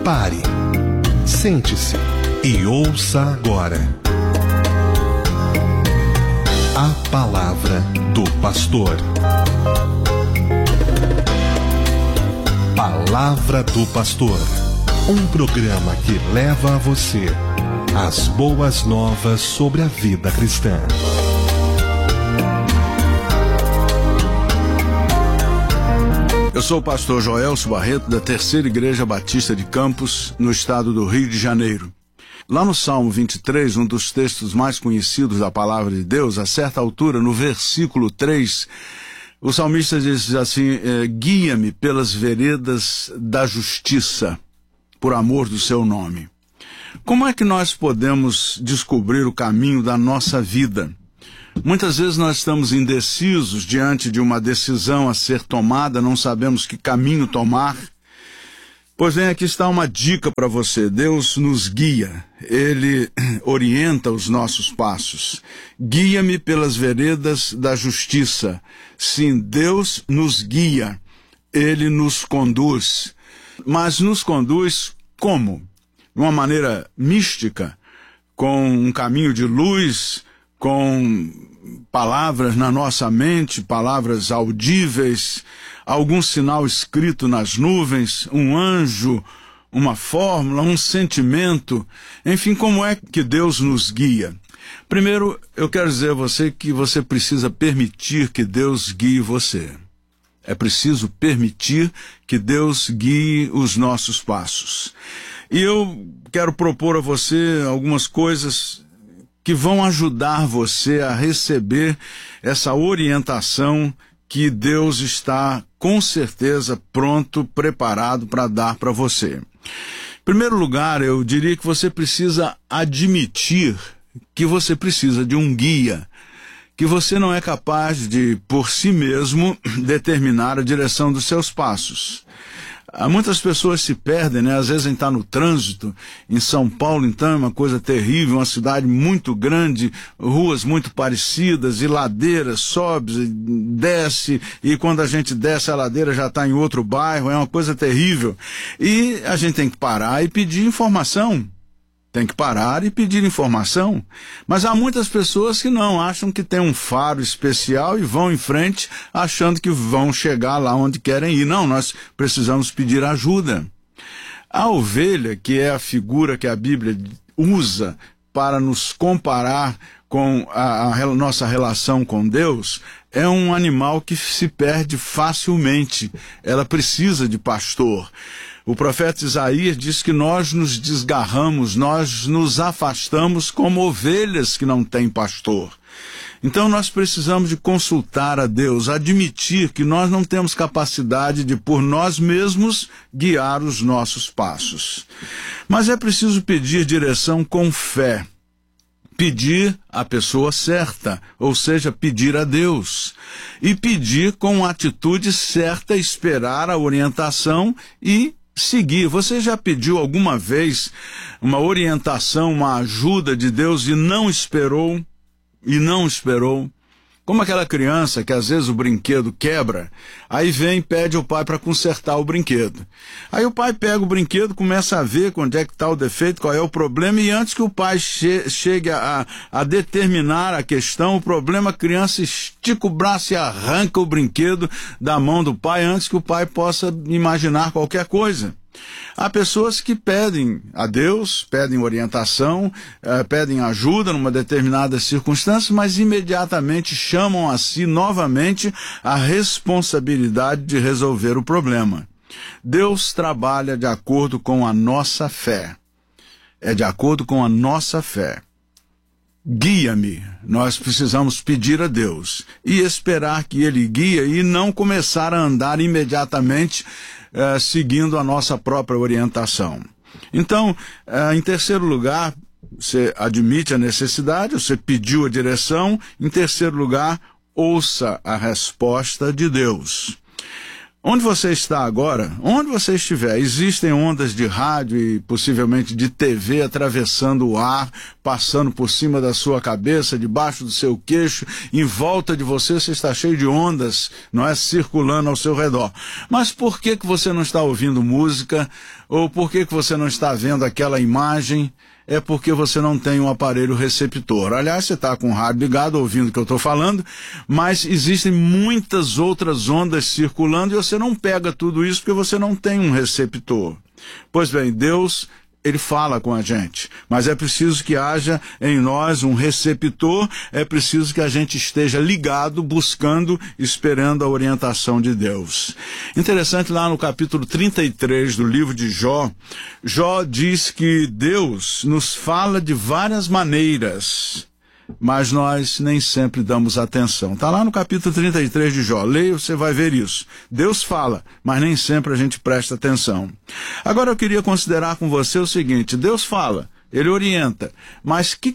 Pare, sente-se e ouça agora a palavra do pastor. Palavra do Pastor, um programa que leva a você as boas novas sobre a vida cristã. Eu sou o pastor Joelso Barreto, da Terceira Igreja Batista de Campos, no estado do Rio de Janeiro. Lá no Salmo 23, um dos textos mais conhecidos da Palavra de Deus, a certa altura, no versículo 3, o salmista diz assim: guia-me pelas veredas da justiça, por amor do seu nome. Como é que nós podemos descobrir o caminho da nossa vida? Muitas vezes nós estamos indecisos diante de uma decisão a ser tomada, não sabemos que caminho tomar. Pois bem, aqui está uma dica para você. Deus nos guia, Ele orienta os nossos passos. Guia-me pelas veredas da justiça. Sim, Deus nos guia, Ele nos conduz. Mas nos conduz como? De uma maneira mística, com um caminho de luz, com palavras na nossa mente, palavras audíveis, algum sinal escrito nas nuvens, um anjo, uma fórmula, um sentimento, enfim, como é que Deus nos guia? Primeiro, eu quero dizer a você que você precisa permitir que Deus guie você. É preciso permitir que Deus guie os nossos passos. E eu quero propor a você algumas coisas que vão ajudar você a receber essa orientação que Deus está, com certeza, pronto, preparado para dar para você. Em primeiro lugar, eu diria que você precisa admitir que você precisa de um guia, que você não é capaz de, por si mesmo, determinar a direção dos seus passos. Muitas pessoas se perdem, né? Às vezes a gente está no trânsito, em São Paulo então é uma coisa terrível, uma cidade muito grande, ruas muito parecidas, e ladeiras, sobe, desce, e quando a gente desce a ladeira já está em outro bairro, é uma coisa terrível. E a gente tem que parar e pedir informação. Tem que parar e pedir informação. Mas há muitas pessoas que não, acham que tem um faro especial e vão em frente achando que vão chegar lá onde querem ir. Não, nós precisamos pedir ajuda. A ovelha, que é a figura que a Bíblia usa para nos comparar com a nossa relação com Deus, é um animal que se perde facilmente. Ela precisa de pastor. O profeta Isaías diz que nós nos desgarramos, nós nos afastamos como ovelhas que não têm pastor. Então nós precisamos de consultar a Deus, admitir que nós não temos capacidade de por nós mesmos guiar os nossos passos. Mas é preciso pedir direção com fé. Pedir a pessoa certa, ou seja, pedir a Deus. E pedir com a atitude certa, esperar a orientação e seguir. Você já pediu alguma vez uma orientação, uma ajuda de Deus e não esperou? E não esperou? Como aquela criança que às vezes o brinquedo quebra, aí vem e pede ao pai para consertar o brinquedo. Aí o pai pega o brinquedo, começa a ver onde é que está o defeito, qual é o problema, e antes que o pai chegue a determinar a questão, o problema, a criança estica o braço e arranca o brinquedo da mão do pai antes que o pai possa imaginar qualquer coisa. Há pessoas que pedem a Deus, pedem orientação, pedem ajuda numa determinada circunstância, mas imediatamente chamam a si novamente a responsabilidade de resolver o problema. Deus trabalha de acordo com a nossa fé. É de acordo com a nossa fé. Guia-me. Nós precisamos pedir a Deus e esperar que Ele guie e não começar a andar imediatamente seguindo a nossa própria orientação. Então, em terceiro lugar, você admite a necessidade, você pediu a direção. Em terceiro lugar, ouça a resposta de Deus. Onde você está agora, onde você estiver, existem ondas de rádio e possivelmente de TV atravessando o ar, passando por cima da sua cabeça, debaixo do seu queixo, em volta de você está cheio de ondas, não é, circulando ao seu redor. Mas por que você não está ouvindo música, Ou por que você não está vendo aquela imagem? É porque você não tem um aparelho receptor. Aliás, você está com o rádio ligado, ouvindo o que eu estou falando, mas existem muitas outras ondas circulando e você não pega tudo isso porque você não tem um receptor. Pois bem, Deus, Ele fala com a gente, mas é preciso que haja em nós um receptor, é preciso que a gente esteja ligado, buscando, esperando a orientação de Deus. Interessante, lá no capítulo 33 do livro de Jó, Jó diz que Deus nos fala de várias maneiras, mas nós nem sempre damos atenção. Está lá no capítulo 33 de Jó. Leia, você vai ver isso. Deus fala, mas nem sempre a gente presta atenção. Agora eu queria considerar com você o seguinte: Deus fala, Ele orienta, mas que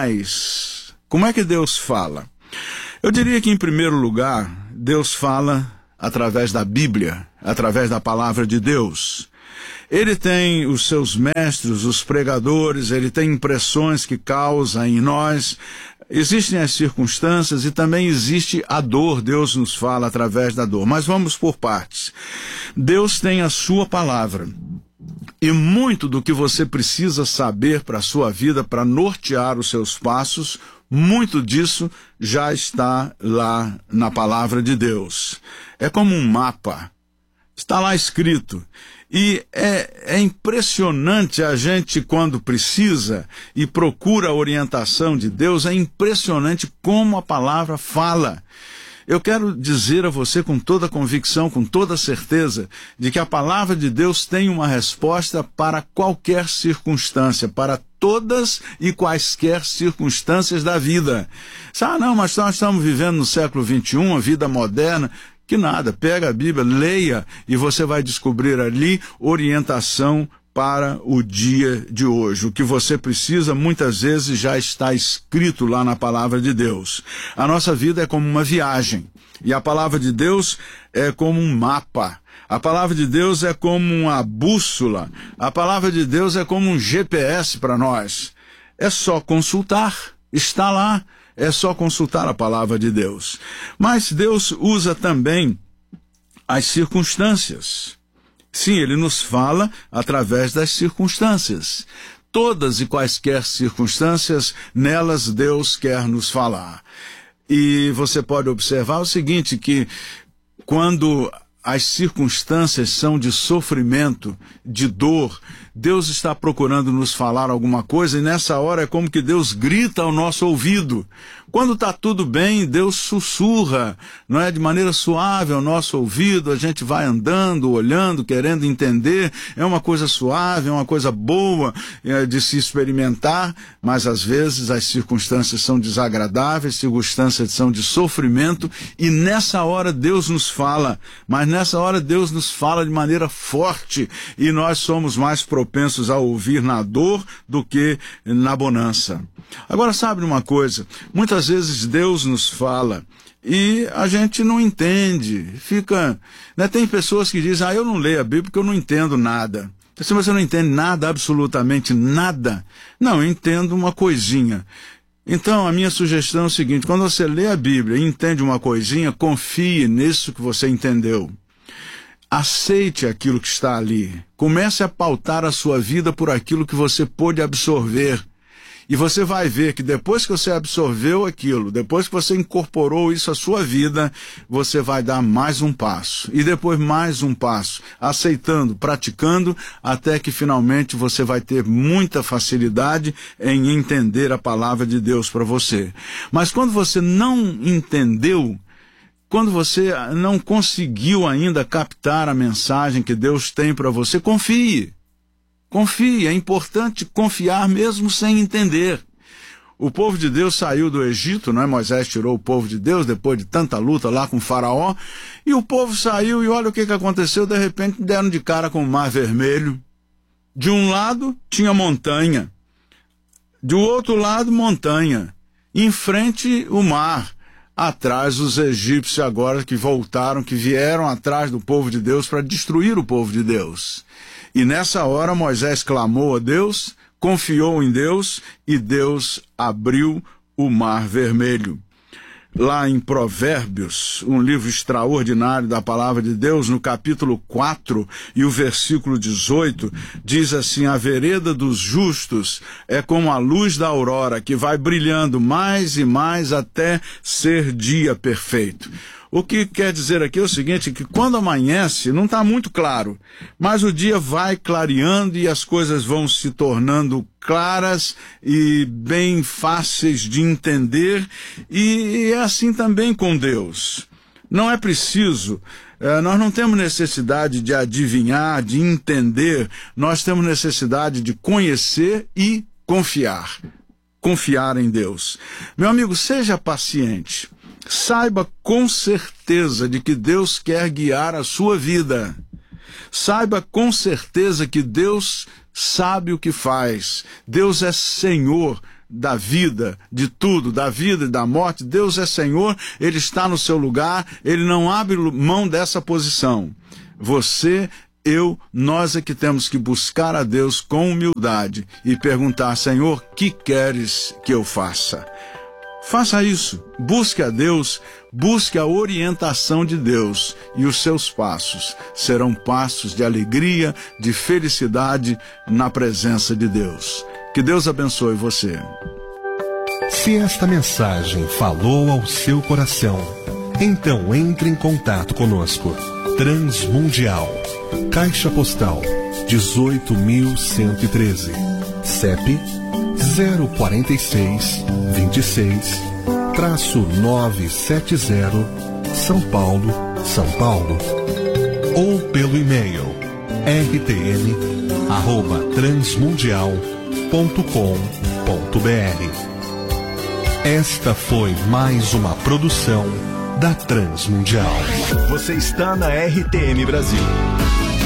canais? Como é que Deus fala? Eu diria que, em primeiro lugar, Deus fala através da Bíblia, através da palavra de Deus. Ele tem os seus mestres, os pregadores, ele tem impressões que causa em nós. Existem as circunstâncias e também existe a dor. Deus nos fala através da dor. Mas vamos por partes. Deus tem a sua palavra. E muito do que você precisa saber para a sua vida, para nortear os seus passos, muito disso já está lá na palavra de Deus. É como um mapa. Está lá escrito. E é impressionante a gente, quando precisa e procura a orientação de Deus, é impressionante como a palavra fala. Eu quero dizer a você com toda convicção, com toda certeza, de que a palavra de Deus tem uma resposta para qualquer circunstância, para todas e quaisquer circunstâncias da vida. Não, mas nós estamos vivendo no século XXI, a vida moderna. Que nada, pega a Bíblia, leia e você vai descobrir ali orientação para o dia de hoje. O que você precisa muitas vezes já está escrito lá na palavra de Deus. A nossa vida é como uma viagem e a palavra de Deus é como um mapa. A palavra de Deus é como uma bússola. A palavra de Deus é como um GPS para nós. É só consultar, está lá. É só consultar a palavra de Deus. Mas Deus usa também as circunstâncias. Sim, Ele nos fala através das circunstâncias. Todas e quaisquer circunstâncias, nelas Deus quer nos falar. E você pode observar o seguinte, que quando as circunstâncias são de sofrimento, de dor, Deus está procurando nos falar alguma coisa e nessa hora é como que Deus grita ao nosso ouvido. Quando está tudo bem, Deus sussurra, não é, de maneira suave ao nosso ouvido, a gente vai andando, olhando, querendo entender, é uma coisa suave, é uma coisa boa de se experimentar, mas às vezes as circunstâncias são desagradáveis, circunstâncias são de sofrimento e nessa hora Deus nos fala, mas nessa hora Deus nos fala de maneira forte e nós somos mais propensos a ouvir na dor do que na bonança. Agora, sabe uma coisa? Muitas vezes Deus nos fala e a gente não entende. Tem pessoas que dizem, eu não leio a Bíblia porque eu não entendo nada. Se você não entende nada, absolutamente nada, não, eu entendo uma coisinha. Então, a minha sugestão é o seguinte, quando você lê a Bíblia e entende uma coisinha, confie nisso que você entendeu. Aceite aquilo que está ali. Comece a pautar a sua vida por aquilo que você pôde absorver. E você vai ver que depois que você absorveu aquilo, depois que você incorporou isso à sua vida, você vai dar mais um passo. E depois mais um passo, aceitando, praticando, até que finalmente você vai ter muita facilidade em entender a palavra de Deus para você. Mas quando você não entendeu, quando você não conseguiu ainda captar a mensagem que Deus tem para você, confie. Confie, é importante confiar mesmo sem entender. O povo de Deus saiu do Egito, não é? Moisés tirou o povo de Deus depois de tanta luta lá com o faraó, e o povo saiu e olha o que aconteceu, de repente deram de cara com o Mar Vermelho. De um lado tinha montanha, do outro lado montanha, em frente o mar. Atrás os egípcios agora que voltaram, que vieram atrás do povo de Deus para destruir o povo de Deus. E nessa hora Moisés clamou a Deus, confiou em Deus e Deus abriu o Mar Vermelho. lá em Provérbios, um livro extraordinário da palavra de Deus, no capítulo 4 e o versículo 18, diz assim: a vereda dos justos é como a luz da aurora, que vai brilhando mais e mais até ser dia perfeito. O que quer dizer aqui é o seguinte, que quando amanhece não está muito claro, mas o dia vai clareando e as coisas vão se tornando claras e bem fáceis de entender, e é assim também com Deus. Não é preciso, nós não temos necessidade de adivinhar, de entender, nós temos necessidade de conhecer e confiar. Confiar em Deus. Meu amigo, seja paciente. Saiba com certeza de que Deus quer guiar a sua vida. Saiba com certeza que Deus sabe o que faz. Deus é Senhor da vida, de tudo, da vida e da morte. Deus é Senhor, Ele está no seu lugar, Ele não abre mão dessa posição. Você, eu, nós é que temos que buscar a Deus com humildade e perguntar: Senhor, que queres que eu faça? Faça isso, busque a Deus, busque a orientação de Deus, e os seus passos serão passos de alegria, de felicidade na presença de Deus. Que Deus abençoe você. Se esta mensagem falou ao seu coração, então entre em contato conosco. Transmundial, Caixa Postal 18.113, CEP 04626-970, São Paulo, São Paulo. Ou pelo e-mail rtm@transmundial.com.br. Esta foi mais uma produção da Transmundial. Você está na RTM Brasil.